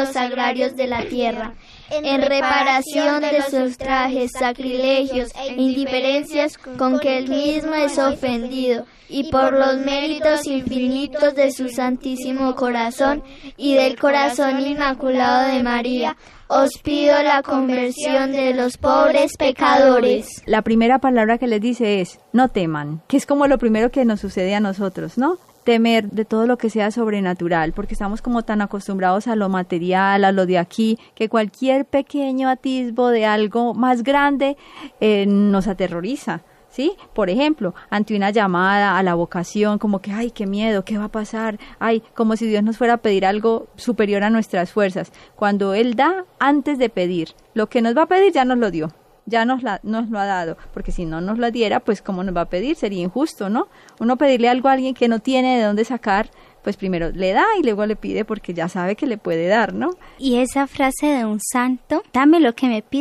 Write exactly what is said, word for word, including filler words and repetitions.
agrarios de la tierra, en reparación de los ultrajes, sacrilegios e indiferencias con que él mismo es ofendido, y por los méritos infinitos de su Santísimo Corazón y del Corazón Inmaculado de María, os pido la conversión de los pobres pecadores. La primera palabra que les dice es, no teman, que es como lo primero que nos sucede a nosotros, ¿no? Temer de todo lo que sea sobrenatural, porque estamos como tan acostumbrados a lo material, a lo de aquí, que cualquier pequeño atisbo de algo más grande eh, nos aterroriza, ¿sí? Por ejemplo, ante una llamada a la vocación, como que, ay, qué miedo, ¿qué va a pasar? Ay, como si Dios nos fuera a pedir algo superior a nuestras fuerzas. Cuando Él da antes de pedir, lo que nos va a pedir ya nos lo dio. Ya nos, la, nos lo ha dado, porque si no nos lo diera, pues cómo nos va a pedir, sería injusto, ¿no? Uno pedirle algo a alguien que no tiene de dónde sacar, pues primero le da y luego le pide porque ya sabe que le puede dar, ¿no? Y esa frase de un santo, dame lo que me pides.